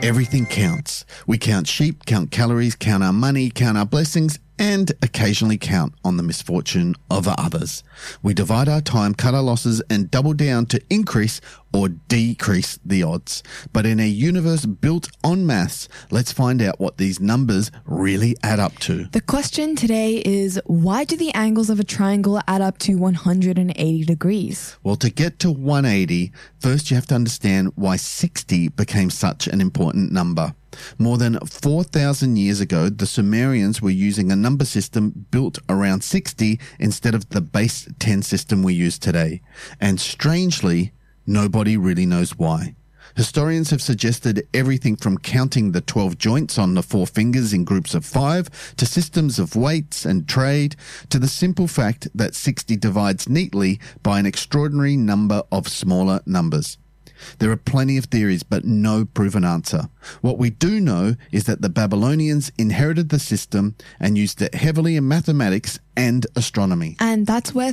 Everything counts. We count sheep, count calories, count our money, count our blessings, and occasionally count on the misfortune of others. We divide our time, cut our losses, and double down to increase or decrease the odds. But in a universe built on maths, let's find out what these numbers really add up to. The question today is, why do the angles of a triangle add up to 180 degrees? Well, to get to 180, first you have to understand why 60 became such an important number. More than 4,000 years ago, the Sumerians were using a number system built around 60 instead of the base 10 system we use today. And strangely, nobody really knows why. Historians have suggested everything from counting the 12 joints on the 4 fingers in groups of 5 to systems of weights and trade to the simple fact that 60 divides neatly by an extraordinary number of smaller numbers. There are plenty of theories, but no proven answer. What we do know is that the Babylonians inherited the system and used it heavily in mathematics and astronomy. And that's where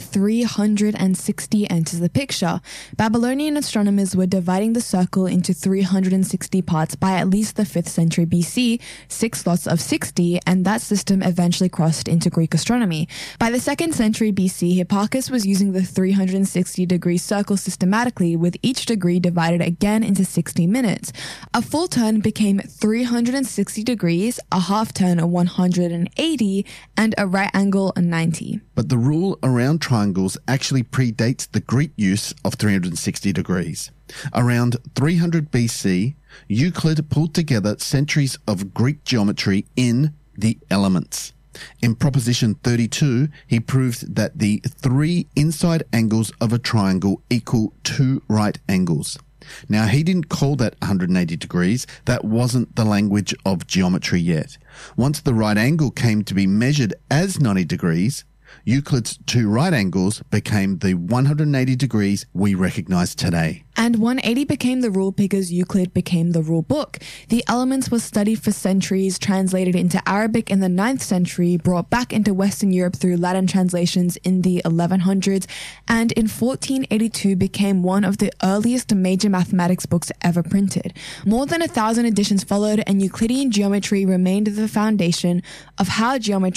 360 enters the picture. Babylonian astronomers were dividing the circle into 360 parts by at least the 5th century BC, 6 slots of 60, and that system eventually crossed into Greek astronomy. By the 2nd century BC, Hipparchus was using the 360-degree circle systematically, with each degree divided again into 60 minutes. A full turn became 360 degrees, a half turn 180, and a right angle 90. But the rule around triangles actually predates the Greek use of 360 degrees. Around 300 BC, Euclid pulled together centuries of Greek geometry in The Elements. In Proposition 32, he proved that the 3 inside angles of a triangle equal 2 right angles. Now, he didn't call that 180 degrees. That wasn't the language of geometry yet. Once the right angle came to be measured as 90 degrees, Euclid's 2 right angles became the 180 degrees we recognize today. And 180 became the rule because Euclid became the rule book. The Elements was studied for centuries, translated into Arabic in the 9th century, brought back into Western Europe through Latin translations in the 1100s, and in 1482 became one of the earliest major mathematics books ever printed. More than 1,000 editions followed, and Euclidean geometry remained the foundation of how geometry